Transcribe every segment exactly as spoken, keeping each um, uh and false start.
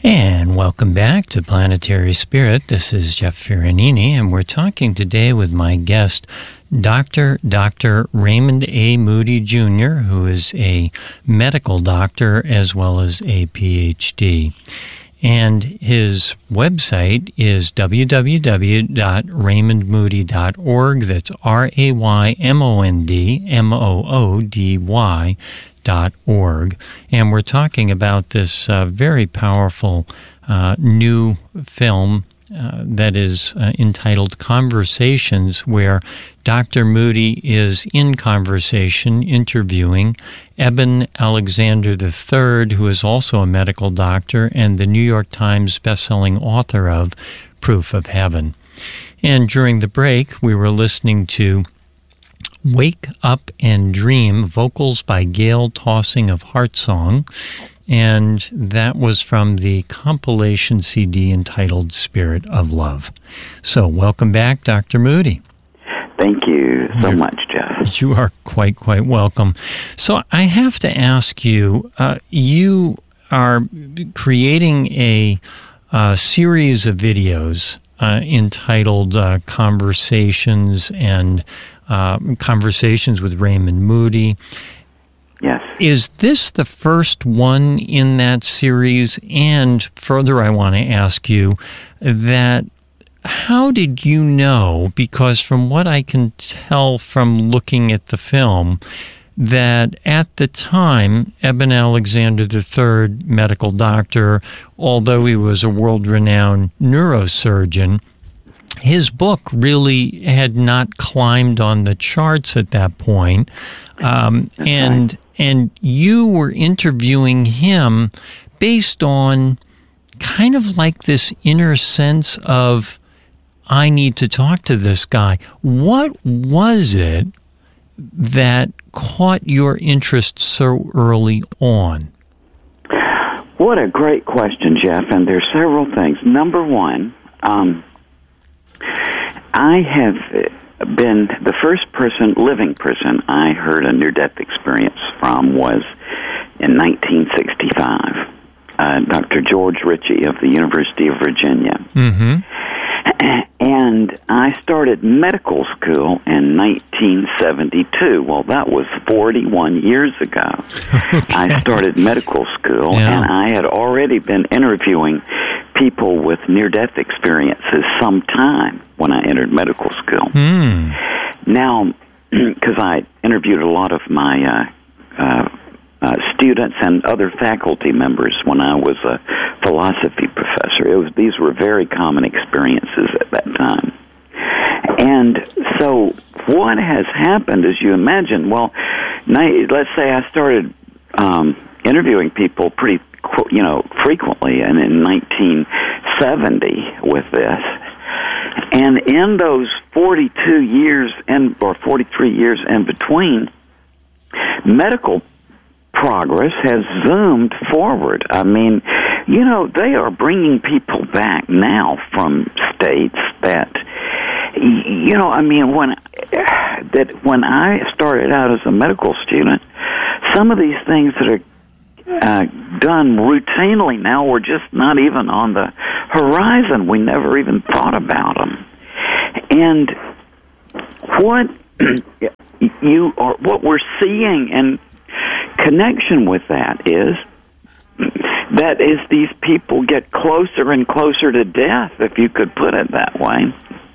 And welcome back to Planetary Spirit. This is Jeff Ferranini, and we're talking today with my guest, Doctor Doctor Raymond A. Moody, Junior, who is a medical doctor as well as a P H D. And his website is w w w dot raymond moody dot org. That's R A Y M O N D M O O D Y dot org. And we're talking about this uh, very powerful uh, new film uh, that is uh, entitled Conversations, where Doctor Moody is in conversation interviewing Eben Alexander the third, who is also a medical doctor and the New York Times bestselling author of Proof of Heaven. And during the break, we were listening to Wake Up and Dream, vocals by Gail Tossing of Heartsong, and that was from the compilation C D entitled Spirit of Love. So welcome back, Doctor Moody. Thank you so You're, much, Jeff. You are quite, quite welcome. So I have to ask you, uh, you are creating a, a series of videos uh, entitled uh, Conversations and uh, Conversations with Raymond Moody. Yes. Is this the first one in that series? And further, I want to ask you that how did you know, because from what I can tell from looking at the film, that at the time, Eben Alexander the third, medical doctor, although he was a world-renowned neurosurgeon, his book really had not climbed on the charts at that point. Um, and right. and you were interviewing him based on kind of like this inner sense of, I need to talk to this guy. What was it that caught your interest so early on? What a great question, Jeff. And there's several things. Number one, um, I have been the first person, living person, I heard a near-death experience from was in nineteen sixty-five. Uh, Doctor George Ritchie of the University of Virginia. Mm-hmm. And I started medical school in nineteen seventy-two. Well, that was forty-one years ago. Okay. I started medical school, Yeah. and I had already been interviewing people with near-death experiences some time when I entered medical school. Mm. Now, because I interviewed a lot of my uh, uh, uh, students and other faculty members when I was a philosophy professor, it was these were very common experiences at that time. And so what has happened, as you imagine, well, let's say I started um, interviewing people pretty, you know, frequently, and in nineteen seventy with this. And in those forty-two years, and or forty-three years in between, medical progress has zoomed forward. I mean, you know, they are bringing people back now from states that, you know, I mean, when that when I started out as a medical student, some of these things that are uh, done routinely now were just not even on the horizon. We never even thought about them. And what you are, what we're seeing in connection with that is that as these people get closer and closer to death, if you could put it that way,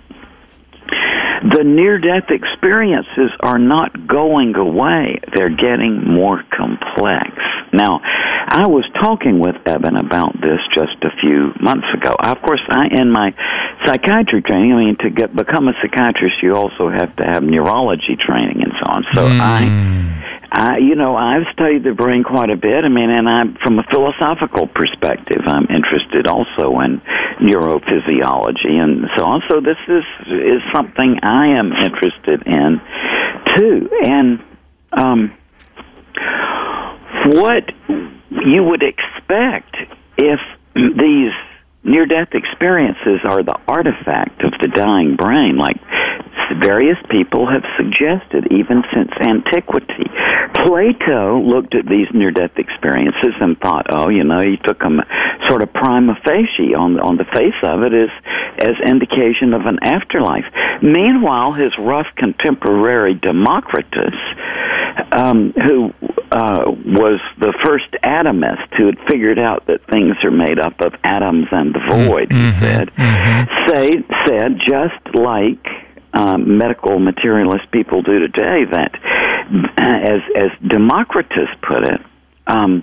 the near-death experiences are not going away. They're getting more complex. Now, I was talking with Eben about this just a few months ago. Of course, I, in my psychiatry training, I mean, to get become a psychiatrist, you also have to have neurology training and so on. So mm. I, I, you know, I've studied the brain quite a bit. I mean, and I'm from a philosophical perspective, I'm interested also in neurophysiology and so on. So this is is something I am interested in too. And um, what you would expect if these near-death experiences are the artifact of the dying brain, like various people have suggested even since antiquity. Plato looked at these near-death experiences and thought, oh, you know, he took a sort of prima facie on the, on the face of it is as indication of an afterlife. Meanwhile, his rough contemporary Democritus, um, who uh, was the first atomist who had figured out that things are made up of atoms and the void, mm-hmm, he said, mm-hmm. say, said just like um, medical materialist people do today, that as as Democritus put it, um,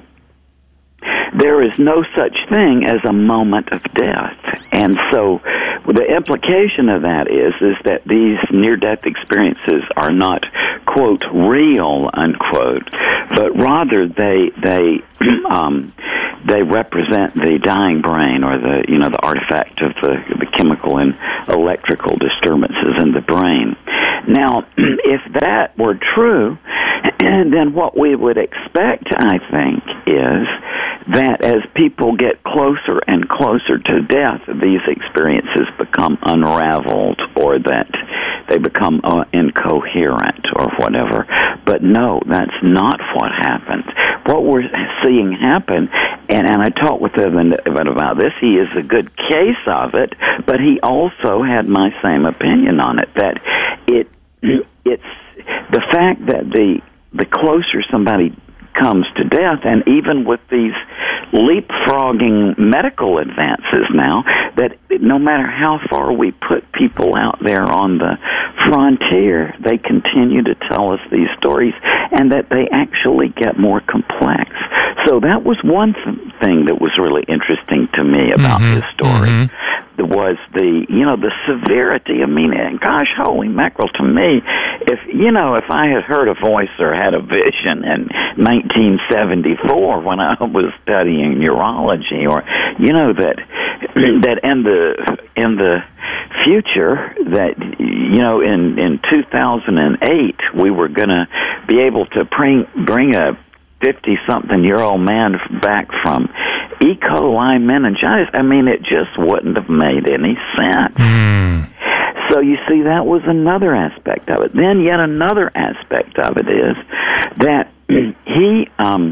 there is no such thing as a moment of death. And so the implication of that is is that these near-death experiences are not, quote, real, unquote, but rather they they um, they represent the dying brain, or the you know the artifact of the, the chemical and electrical disturbances in the brain. Now, if that were true, then what we would expect, I think, is that as people get closer and closer to death, these experiences become unraveled, or that they become uh, incoherent or whatever. But no, that's not what happens. What we're seeing happen, and, and I talked with Evan about this, he is a good case of it, but he also had my same opinion on it, that it it's the fact that the the closer somebody comes to death, and even with these leapfrogging medical advances now, that no matter how far we put people out there on the frontier, they continue to tell us these stories, and that they actually get more complex. So that was one th- thing that was really interesting to me about mm-hmm. this story. Mm-hmm. Was the, you know, the severity. I mean, gosh, holy mackerel, to me, if, you know, if I had heard a voice or had a vision in nineteen seventy-four when I was studying neurology, or, you know, that that in the in the future, that, you know, in, in two thousand eight, we were going to be able to bring, bring a fifty-something-year-old man back from E. coli meningitis. I mean, it just wouldn't have made any sense. Mm. So you see, that was another aspect of it. Then yet another aspect of it is that he, um,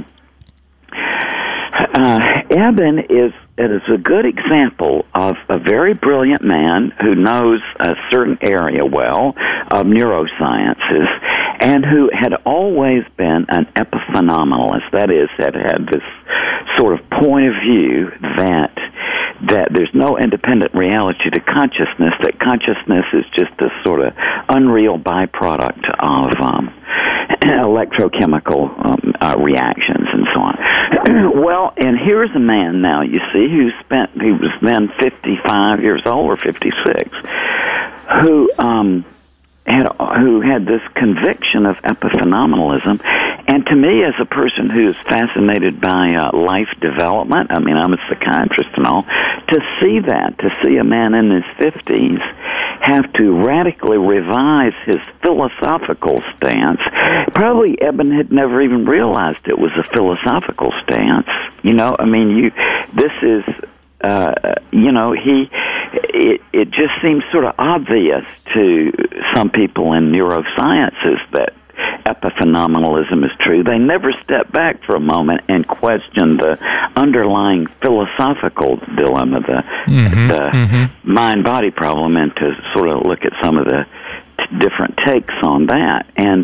uh, Eben is it is a good example of a very brilliant man who knows a certain area well of neurosciences, and who had always been an epiphenomenalist. That is, had had this sort of point of view that that there's no independent reality to consciousness, that consciousness is just a sort of unreal byproduct of um, electrochemical um, uh, reactions and so on. Well, and here's a man now, you see, who spent, he was then fifty-five years old or fifty-six, who um, had who had this conviction of epiphenomenalism. And to me, as a person who's fascinated by uh, life development, I mean, I'm a psychiatrist and all, to see that, to see a man in his fifties have to radically revise his philosophical stance. Probably Eben had never even realized it was a philosophical stance. You know, I mean, you. This is, uh, you know, he. It, it just seems sort of obvious to some people in neurosciences that epiphenomenalism is true. They never step back for a moment and question the underlying philosophical dilemma, the, mm-hmm, the mm-hmm. mind-body problem, and to sort of look at some of the t- different takes on that. And